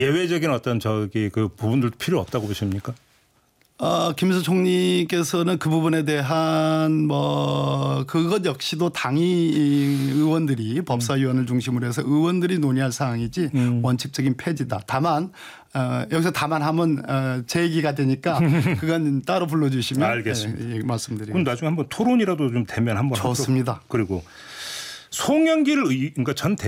예외적인 어떤 그 부분들도 필요 없다고 보십니까? 김일성 총리께서는 그 부분에 대한 그것 역시도 당의 의원들이 법사위원을 중심으로 해서 의원들이 논의할 사항이지 원칙적인 폐지다. 다만 여기서 다만하면 제 얘기가 되니까 그건 따로 불러주시면 알겠습니다. 말씀드리겠습니다. 그럼 나중에 한번 토론이라도 좀 되면 한번 좋습니다. 그리고 송영길 그러니까 전